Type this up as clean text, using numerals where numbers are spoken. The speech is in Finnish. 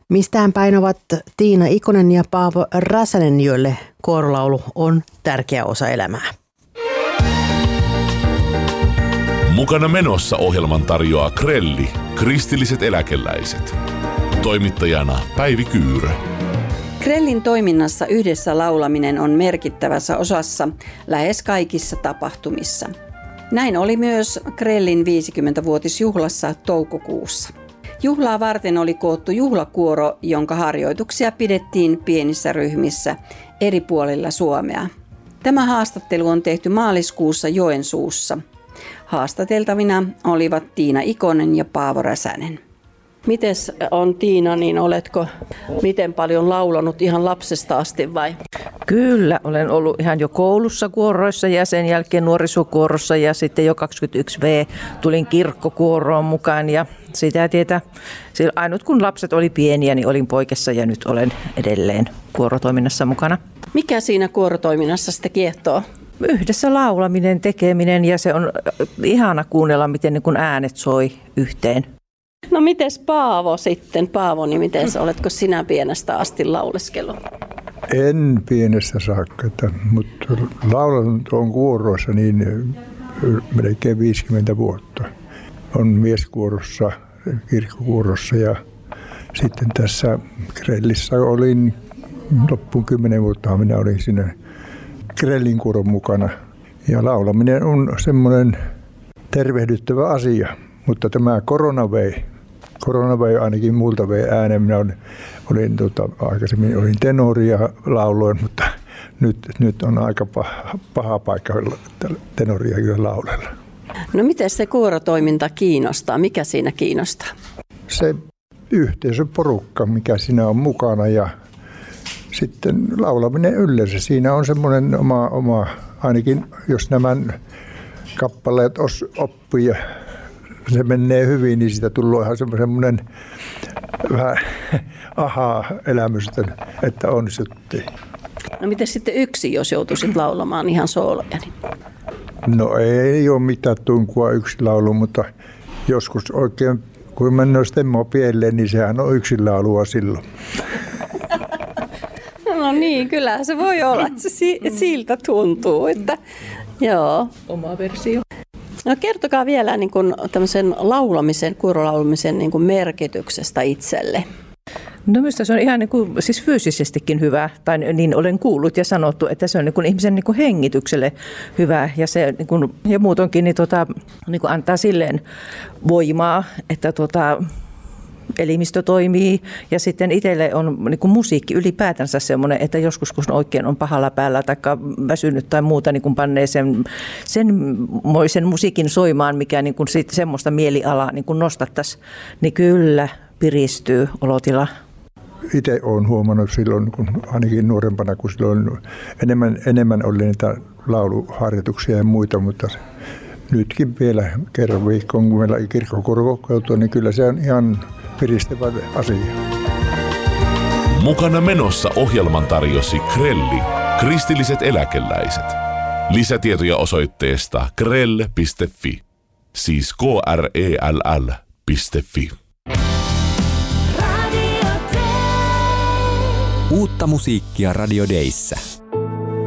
Mistään päin ovat Tiina Ikonen ja Paavo Räsänen, joille kuorolaulu on tärkeä osa elämää. Mukana menossa ohjelman tarjoaa Krelli, kristilliset eläkeläiset. Toimittajana Päivi Kyyrö. Krellin toiminnassa yhdessä laulaminen on merkittävässä osassa lähes kaikissa tapahtumissa. Näin oli myös Krellin 50-vuotisjuhlassa toukokuussa. Juhlaa varten oli koottu juhlakuoro, jonka harjoituksia pidettiin pienissä ryhmissä eri puolilla Suomea. Tämä haastattelu on tehty maaliskuussa Joensuussa. Haastateltavina olivat Tiina Ikonen ja Paavo Räsänen. Mites on Tiina, niin oletko miten paljon laulanut ihan lapsesta asti vai? Kyllä, olen ollut ihan jo koulussa kuoroissa ja sen jälkeen nuorisokuorossa ja sitten jo 21V tulin kirkkokuoroon mukaan ja sitä tietä. Ainut kun lapset oli pieniä, niin olin poikessa ja nyt olen edelleen kuorotoiminnassa mukana. Mikä siinä kuorotoiminnassa sitä kiehtoo? Yhdessä laulaminen, tekeminen ja se on ihana kuunnella, miten niin kun äänet soi yhteen. No mites Paavo sitten? Paavo, niin mites, oletko sinä pienestä asti lauleskellut? En pienestä saakka, mutta laulanut on kuoroissa niin melkein 50 vuotta. On mieskuorossa, kirkkokuorossa ja sitten tässä Krellissä olin loppuun 10 vuotta minä olin siinä Krellin kuoron mukana. Ja laulaminen on semmoinen tervehdyttävä asia, mutta tämä korona vei ainakin multa vei äänen. Minä aikaisemmin olin tenori ja lauloin, mutta nyt on aika paha paikka tenoria kyllä laulella. No miten se kuorotoiminta kiinnostaa? Mikä siinä kiinnostaa? Se yhteisöporukka, mikä siinä on mukana ja sitten laulaminen yleensä. Siinä on semmoinen oma ainakin jos nämä kappaleet oppii ja se menee hyvin, niin siitä tulee ihan semmoinen vähän aha-elämys, että onnistuttiin. No miten sitten yksin, jos joutuisit laulamaan ihan sooloja? Niin? No ei ole mitään tunkua yksin laulu, mutta joskus oikein, kun mennään stemmoa pieleen, niin sehän on yksin laulua silloin. No niin, kyllä se voi olla, että se siltä tuntuu, että joo. Oma versio. No kertokaa vielä niin kuin tämmöisen laulamisen, kuorolaulamisen niin kuin merkityksestä itselle. No minusta se on ihan niin kuin, siis fyysisestikin hyvä, tai niin olen kuullut ja sanottu, että se on niin kuin ihmisen niin kuin hengitykselle hyvä ja se niin kuin, ja muutonkin niin niin kuin antaa silleen voimaa, että elimistö toimii ja sitten itselle on niin kuin musiikki ylipäätänsä semmoinen, että joskus kun oikein on pahalla päällä tai väsynyt tai muuta, niin kun pannee sen musiikin soimaan, mikä niin kuin semmoista mielialaa niin kuin nostattaisiin, niin kyllä piristyy olotila. Itse olen huomannut silloin, kun ainakin nuorempana, kun silloin enemmän oli niitä lauluharjoituksia ja muita, mutta nytkin vielä kerran viikkoon, kun meillä kirkkokuoro kokoontuu, niin kyllä se on ihan piristävä asia. Mukana menossa ohjelman tarjosi Krelli, kristilliset eläkeläiset. Lisätietoja osoitteesta krell.fi, siis krell.fi. Uutta musiikkia Radio Dayssä.